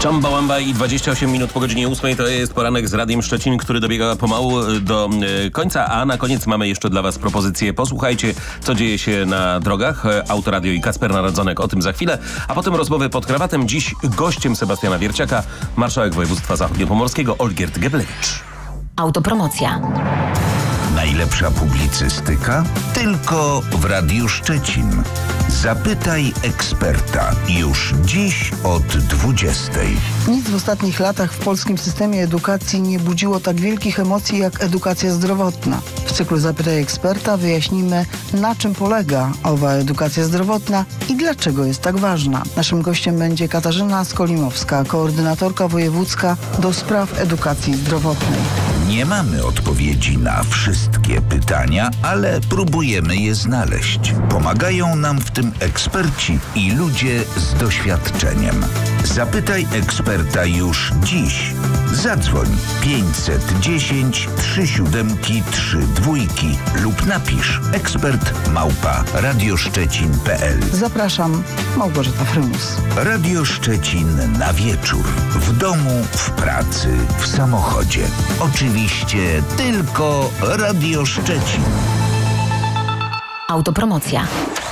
Czamba Łamba i 28 minut po godzinie 8 to jest poranek z Radiem Szczecin, który dobiega pomału do końca, a na koniec mamy jeszcze dla Was propozycję. Posłuchajcie, co dzieje się na drogach. Autoradio i Kacper Narodzonek, o tym za chwilę, a potem rozmowy pod krawatem. Dziś gościem Sebastiana Wierciaka, marszałek województwa zachodniopomorskiego Olgierd Geblewicz. Autopromocja. Najlepsza publicystyka? Tylko w Radiu Szczecin. Zapytaj eksperta już dziś od 20:00. Nic w ostatnich latach w polskim systemie edukacji nie budziło tak wielkich emocji jak edukacja zdrowotna. W cyklu Zapytaj eksperta wyjaśnimy, na czym polega owa edukacja zdrowotna i dlaczego jest tak ważna. Naszym gościem będzie Katarzyna Skolimowska, koordynatorka wojewódzka do spraw edukacji zdrowotnej. Nie mamy odpowiedzi na wszystkie pytania, ale próbujemy je znaleźć. Pomagają nam w tym eksperci i ludzie z doświadczeniem. Zapytaj eksperta już dziś. Zadzwoń 510 37 32 lub napisz ekspert@radioszczecin.pl. Zapraszam, Małgorzata Frymus. Radio Szczecin na wieczór. W domu, w pracy, w samochodzie. Oczywiście tylko Radio Szczecin. Autopromocja.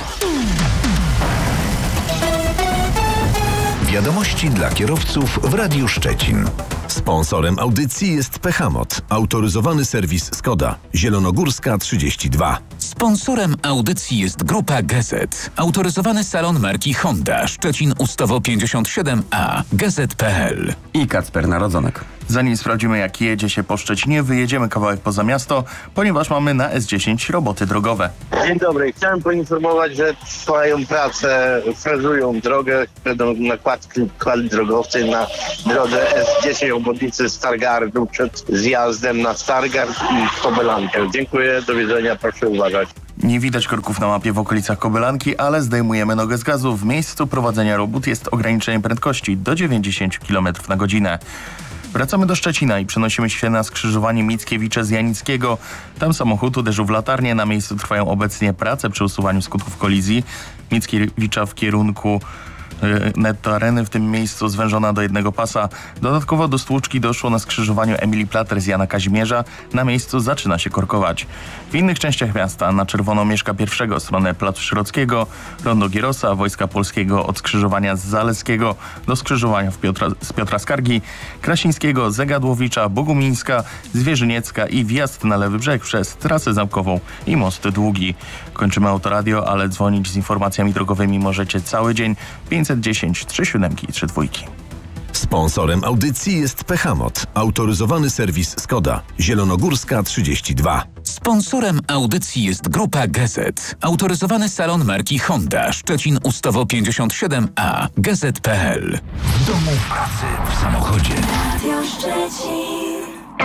Wiadomości dla kierowców w Radiu Szczecin. Sponsorem audycji jest Pechamot, autoryzowany serwis Skoda, Zielonogórska 32. Sponsorem audycji jest Grupa Gazet, autoryzowany salon marki Honda, Szczecin Ustawo 57A, gazet.pl. I Kacper Narodzonek. Zanim sprawdzimy, jak jedzie się po Szczecinie, wyjedziemy kawałek poza miasto, ponieważ mamy na S10 roboty drogowe. Dzień dobry. Chciałem poinformować, że trwają prace, frezują drogę, będą nakładki drogowcej na drodze S10 obwodnicy Stargardu przed zjazdem na Stargard i Kobylankę. Dziękuję, do widzenia, proszę uważać. Nie widać korków na mapie w okolicach Kobylanki, ale zdejmujemy nogę z gazu. W miejscu prowadzenia robót jest ograniczenie prędkości do 90 km na godzinę. Wracamy do Szczecina i przenosimy się na skrzyżowanie Mickiewicza z Janickiego. Tam samochód uderzył w latarnię. Na miejscu trwają obecnie prace przy usuwaniu skutków kolizji Mickiewicza w kierunku Netto Areny, w tym miejscu zwężona do jednego pasa. Dodatkowo do stłuczki doszło na skrzyżowaniu Emilii Plater z Jana Kazimierza. Na miejscu zaczyna się korkować. W innych częściach miasta na czerwono mieszka pierwszego stronę Placu Środzkiego, rondo Gierosa, Wojska Polskiego od skrzyżowania z Zaleskiego do skrzyżowania z Piotra Skargi, Krasińskiego, Zegadłowicza, Bogumińska, Zwierzyniecka i wjazd na lewy brzeg przez trasę zamkową i most Długi. Kończymy Autoradio, ale dzwonić z informacjami drogowymi możecie cały dzień 510 37 32. Sponsorem audycji jest Pechamot, autoryzowany serwis Skoda, Zielonogórska 32. Sponsorem audycji jest Grupa Gazet, autoryzowany salon marki Honda, Szczecin Ustawo 57A, gazet.pl. W domu, w pracy, w samochodzie. Radio Szczecin.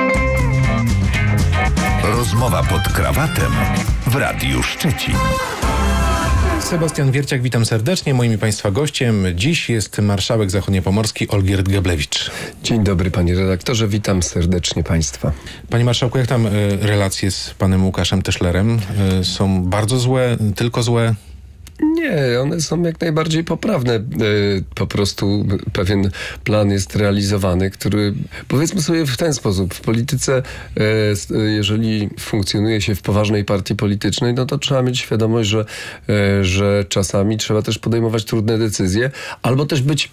Rozmowa pod krawatem w Radiu Szczecin. Sebastian Wierciak, witam serdecznie. Moim i Państwa gościem dziś jest marszałek zachodniopomorski Olgierd Geblewicz. Dzień dobry, panie redaktorze, witam serdecznie Państwa. Panie marszałku, jak tam relacje z panem Łukaszem Tyszlerem? Są bardzo złe, tylko złe? Nie, one są jak najbardziej poprawne. Po prostu pewien plan jest realizowany, który, powiedzmy sobie w ten sposób, w polityce, jeżeli funkcjonuje się w poważnej partii politycznej, no to trzeba mieć świadomość, że czasami trzeba też podejmować trudne decyzje, albo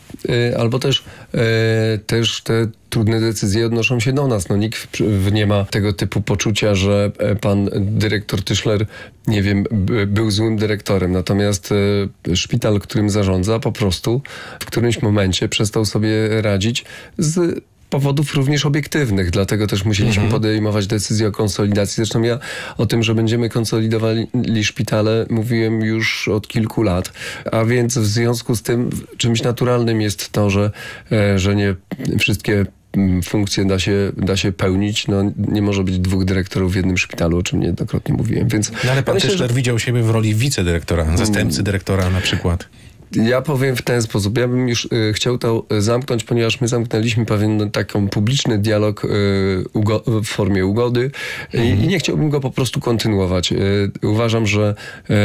też te trudne decyzje odnoszą się do nas. No nikt nie ma tego typu poczucia, że pan dyrektor Tyszler, nie wiem, był złym dyrektorem. Natomiast szpital, którym zarządza, po prostu w którymś momencie przestał sobie radzić z powodów również obiektywnych. Dlatego też musieliśmy podejmować decyzję o konsolidacji. Zresztą ja o tym, że będziemy konsolidowali szpitale, mówiłem już od kilku lat. A więc w związku z tym czymś naturalnym jest to, że nie wszystkie funkcje da się pełnić. No, nie może być dwóch dyrektorów w jednym szpitalu, o czym niejednokrotnie mówiłem. Więc ale pan Tyszler widział siebie w roli wicedyrektora, zastępcy dyrektora na przykład. Ja powiem w ten sposób. Ja bym już chciał to zamknąć, ponieważ my zamknęliśmy pewien taką publiczny dialog w formie ugody i nie chciałbym go po prostu kontynuować. Uważam, że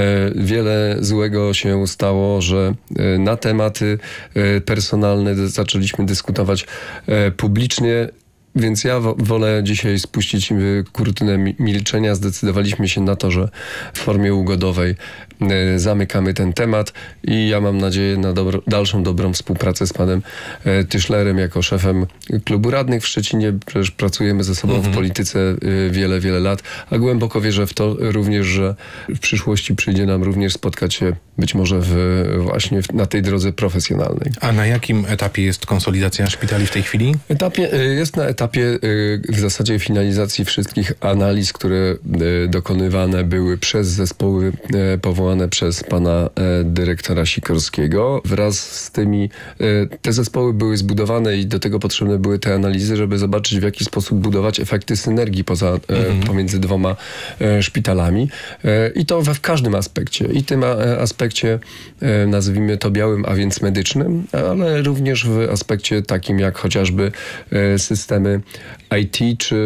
wiele złego się stało, że na tematy personalne zaczęliśmy dyskutować publicznie. Więc ja wolę dzisiaj spuścić kurtynę milczenia. Zdecydowaliśmy się na to, że w formie ugodowej zamykamy ten temat i ja mam nadzieję na dalszą dobrą współpracę z panem Tyszlerem jako szefem klubu radnych w Szczecinie. Przecież pracujemy ze sobą w polityce wiele, wiele lat, a głęboko wierzę w to również, że w przyszłości przyjdzie nam również spotkać się być może właśnie na tej drodze profesjonalnej. A na jakim etapie jest konsolidacja szpitali w tej chwili? Jest na etapie w zasadzie finalizacji wszystkich analiz, które dokonywane były przez zespoły powołane przez pana dyrektora Sikorskiego. Wraz z tymi, te zespoły były zbudowane i do tego potrzebne były te analizy, żeby zobaczyć, w jaki sposób budować efekty synergii pomiędzy dwoma szpitalami. I to w każdym aspekcie. I tym aspekcie, nazwijmy to białym, a więc medycznym, ale również w aspekcie takim jak chociażby systemy IT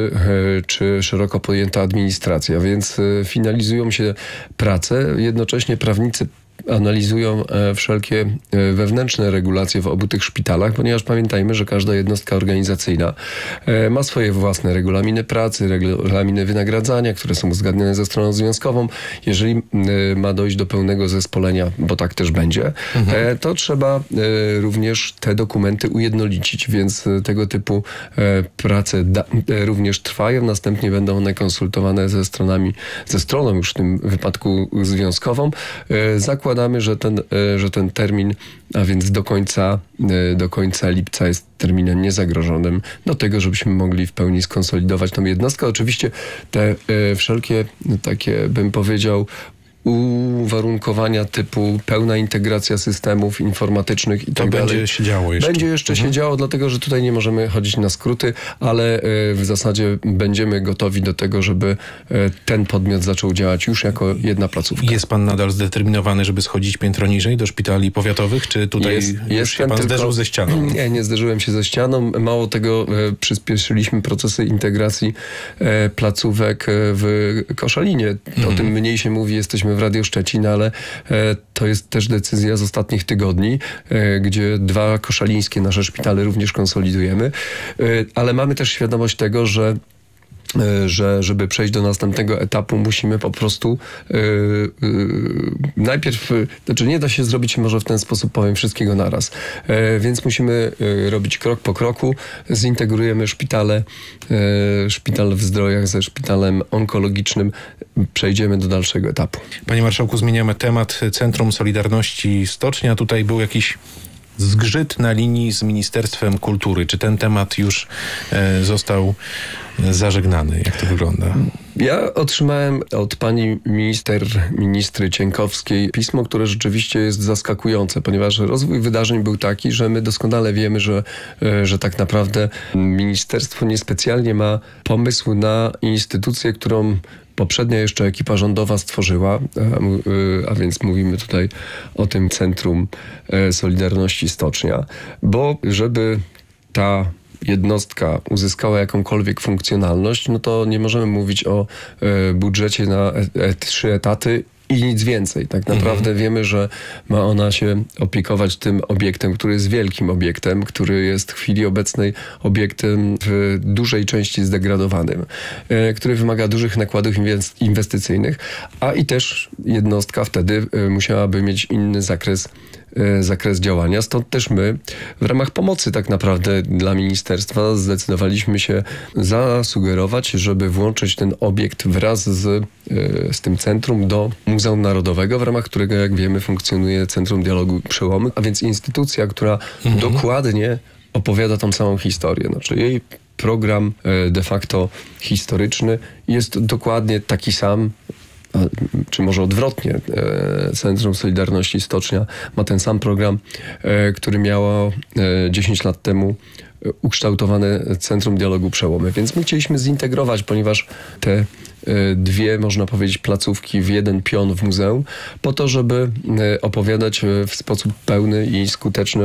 czy szeroko pojęta administracja. Więc finalizują się prace. Jednocześnie prawnicy analizują wszelkie wewnętrzne regulacje w obu tych szpitalach, ponieważ pamiętajmy, że każda jednostka organizacyjna ma swoje własne regulaminy pracy, regulaminy wynagradzania, które są uzgadniane ze stroną związkową. Jeżeli ma dojść do pełnego zespolenia, bo tak też będzie, to trzeba również te dokumenty ujednolicić, więc tego typu prace również trwają. Następnie będą one konsultowane ze stroną już w tym wypadku związkową. Zakładamy, że ten termin, a więc do końca lipca jest terminem niezagrożonym do tego, żebyśmy mogli w pełni skonsolidować tą jednostkę. Oczywiście te wszelkie takie, bym powiedział, uwarunkowania typu pełna integracja systemów informatycznych i tak dalej. To będzie się działo jeszcze. Będzie jeszcze się działo, dlatego że tutaj nie możemy chodzić na skróty, ale w zasadzie będziemy gotowi do tego, żeby ten podmiot zaczął działać już jako jedna placówka. Jest pan nadal zdeterminowany, żeby schodzić piętro niżej do szpitali powiatowych, czy tutaj już się pan zderzył ze ścianą? Nie zderzyłem się ze ścianą. Mało tego, przyspieszyliśmy procesy integracji placówek w Koszalinie. O tym mniej się mówi, jesteśmy w Radio Szczecin, ale to jest też decyzja z ostatnich tygodni, gdzie 2 koszalińskie nasze szpitale również konsolidujemy, ale mamy też świadomość tego, że żeby przejść do następnego etapu, musimy po prostu najpierw, znaczy nie da się zrobić może w ten sposób, powiem, wszystkiego naraz. Więc musimy robić krok po kroku. Zintegrujemy szpital w Zdrojach ze szpitalem onkologicznym. Przejdziemy do dalszego etapu. Panie marszałku, zmieniamy temat. Centrum Solidarności Stocznia. Tutaj był jakiś zgrzyt na linii z Ministerstwem Kultury. Czy ten temat już został zażegnany? Jak to wygląda? Ja otrzymałem od pani ministry Cienkowskiej pismo, które rzeczywiście jest zaskakujące, ponieważ rozwój wydarzeń był taki, że my doskonale wiemy, że tak naprawdę ministerstwo niespecjalnie ma pomysł na instytucję, którą poprzednia jeszcze ekipa rządowa stworzyła, a więc mówimy tutaj o tym Centrum Solidarności Stocznia, bo żeby ta jednostka uzyskała jakąkolwiek funkcjonalność, no to nie możemy mówić o budżecie na 3 etaty i nic więcej. Tak naprawdę wiemy, że ma ona się opiekować tym obiektem, który jest wielkim obiektem, który jest w chwili obecnej obiektem w dużej części zdegradowanym, który wymaga dużych nakładów inwestycyjnych, a i też jednostka wtedy musiałaby mieć inny zakres działania. Stąd też my w ramach pomocy tak naprawdę dla ministerstwa zdecydowaliśmy się zasugerować, żeby włączyć ten obiekt wraz z tym centrum do Muzeum Narodowego, w ramach którego, jak wiemy, funkcjonuje Centrum Dialogu Przełomy, a więc instytucja, która dokładnie opowiada tą samą historię. Znaczy jej program de facto historyczny jest dokładnie taki sam, czy może odwrotnie, Centrum Solidarności Stocznia ma ten sam program, który miało 10 lat temu ukształtowane Centrum Dialogu Przełomy. Więc my chcieliśmy zintegrować, ponieważ te dwie, można powiedzieć, placówki w jeden pion w muzeum, po to, żeby opowiadać w sposób pełny i skuteczny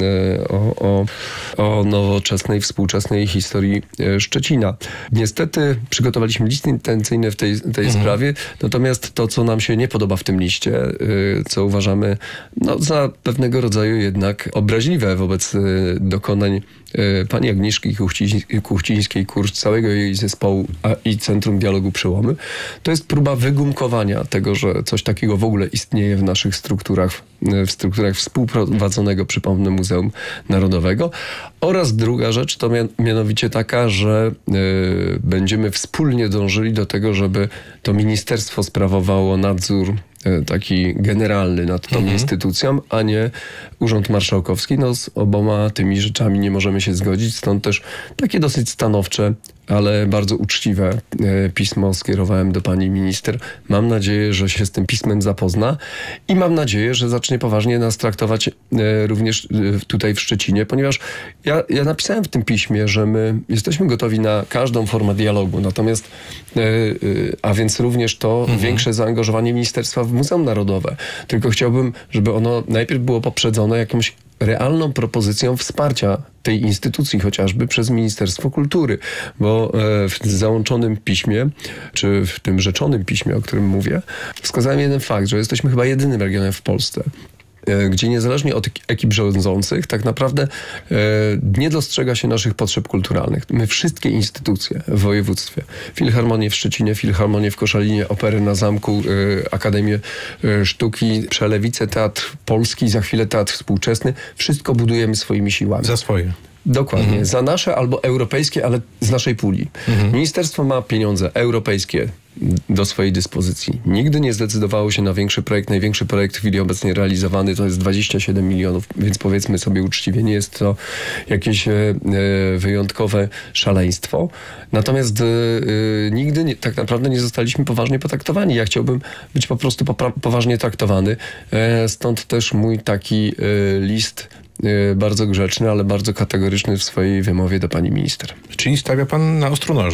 o nowoczesnej, współczesnej historii Szczecina. Niestety przygotowaliśmy list intencyjny w tej sprawie, natomiast to, co nam się nie podoba w tym liście, co uważamy za pewnego rodzaju jednak obraźliwe wobec dokonań pani Agnieszki Kuchcińskiej-Kurz, całego jej zespołu i Centrum Dialogu Przełomy, to jest próba wygumkowania tego, że coś takiego w ogóle istnieje w naszych strukturach, w strukturach współprowadzonego, przypomnę, Muzeum Narodowego. Oraz druga rzecz to mianowicie taka, że będziemy wspólnie dążyli do tego, żeby to ministerstwo sprawowało nadzór taki generalny nad tą instytucją, a nie Urząd Marszałkowski. Z oboma tymi rzeczami nie możemy się zgodzić, stąd też takie dosyć stanowcze, ale bardzo uczciwe pismo skierowałem do pani minister. Mam nadzieję, że się z tym pismem zapozna i mam nadzieję, że zacznie poważnie nas traktować również tutaj w Szczecinie, ponieważ ja napisałem w tym piśmie, że my jesteśmy gotowi na każdą formę dialogu, natomiast a więc również to większe zaangażowanie ministerstwa w Muzeum Narodowe. Tylko chciałbym, żeby ono najpierw było poprzedzone jakąś realną propozycją wsparcia tej instytucji, chociażby przez Ministerstwo Kultury, bo w załączonym piśmie, czy w tym rzeczonym piśmie, o którym mówię, wskazałem jeden fakt, że jesteśmy chyba jedynym regionem w Polsce, gdzie niezależnie od ekip rządzących tak naprawdę nie dostrzega się naszych potrzeb kulturalnych. My wszystkie instytucje w województwie, Filharmonię w Szczecinie, Filharmonię w Koszalinie, Operę na Zamku, Akademię Sztuki, Przelewicę, Teatr Polski, za chwilę Teatr Współczesny, wszystko budujemy swoimi siłami. Za swoje. Dokładnie. Za nasze albo europejskie, ale z naszej puli. Ministerstwo ma pieniądze europejskie do swojej dyspozycji. Nigdy nie zdecydowało się na większy projekt. Największy projekt w chwili obecnej realizowany to jest 27 milionów, więc powiedzmy sobie uczciwie, nie jest to jakieś wyjątkowe szaleństwo. Natomiast nigdy tak naprawdę nie zostaliśmy poważnie potraktowani. Ja chciałbym być po prostu poważnie traktowany. Stąd też mój taki list bardzo grzeczny, ale bardzo kategoryczny w swojej wymowie do pani minister. Czyli stawia pan na ostru noża.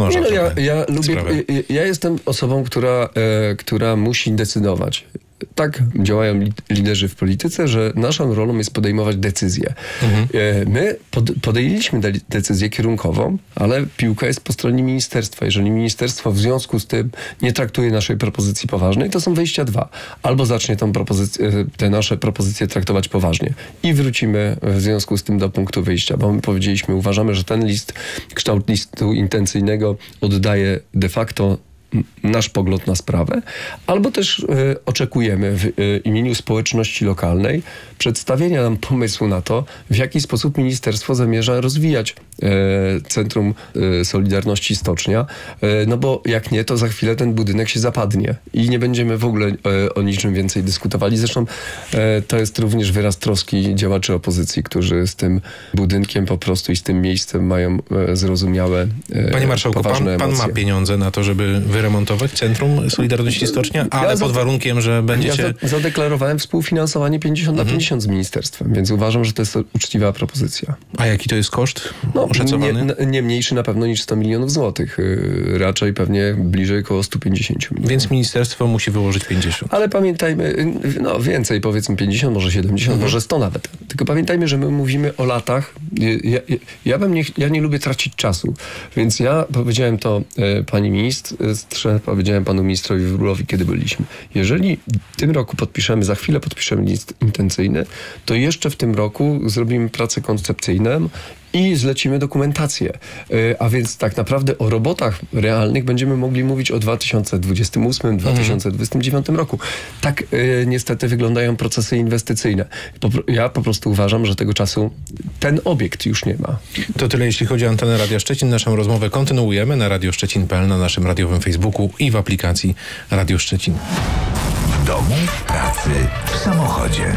Ja lubię. Ja jestem osobą, która musi decydować. Tak działają liderzy w polityce, że naszą rolą jest podejmować decyzje. My podjęliśmy decyzję kierunkową, ale piłka jest po stronie ministerstwa. Jeżeli ministerstwo w związku z tym nie traktuje naszej propozycji poważnej, to są wyjścia dwa. Albo zacznie te nasze propozycje traktować poważnie i wrócimy w związku z tym do punktu wyjścia, bo my powiedzieliśmy, uważamy, że ten list, kształt listu intencyjnego oddaje de facto nasz pogląd na sprawę, albo też oczekujemy w imieniu społeczności lokalnej przedstawienia nam pomysłu na to, w jaki sposób ministerstwo zamierza rozwijać Centrum Solidarności Stocznia, bo jak nie, to za chwilę ten budynek się zapadnie i nie będziemy w ogóle o niczym więcej dyskutowali. Zresztą to jest również wyraz troski działaczy opozycji, którzy z tym budynkiem po prostu i z tym miejscem mają zrozumiałe, Panie marszałku, poważne pan emocje. ma pieniądze na to, żeby wyremontować Centrum Solidarności Stocznia, ale pod warunkiem, że będziecie... Ja zadeklarowałem współfinansowanie 50/50 z ministerstwem, więc uważam, że to jest uczciwa propozycja. A jaki to jest koszt oszacowany? Nie mniejszy na pewno niż 100 milionów złotych. Raczej pewnie bliżej około 150 milionów. Więc ministerstwo musi wyłożyć 50. Ale pamiętajmy, więcej, powiedzmy 50, może 70, może 100 nawet. Tylko pamiętajmy, że my mówimy o latach. Ja nie lubię tracić czasu, więc ja powiedziałem to pani ministrze, powiedziałem panu ministrowi Wróblowi, kiedy byliśmy. Jeżeli w tym roku za chwilę podpiszemy list intencyjny, to jeszcze w tym roku zrobimy pracę koncepcyjną i zlecimy dokumentację. A więc tak naprawdę o robotach realnych będziemy mogli mówić o 2028, 2029 roku. Tak niestety wyglądają procesy inwestycyjne. Ja po prostu uważam, że tego czasu ten obiekt już nie ma. To tyle, jeśli chodzi o antenę Radia Szczecin. Naszą rozmowę kontynuujemy na radioszczecin.pl, na naszym radiowym Facebooku i w aplikacji Radio Szczecin. W domu, w pracy, w samochodzie.